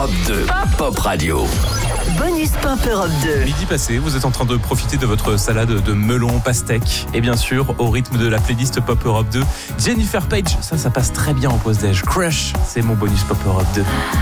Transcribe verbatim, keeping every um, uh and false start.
Europe deux, Pop Radio. Bonus Pop Europe deux. Midi passé, vous êtes en train de profiter de votre salade de melon pastèque. Et bien sûr, au rythme de la playlist Pop Europe deux, Jennifer Page, ça, ça passe très bien en pause déj. Crush, c'est mon bonus Pop Europe deux.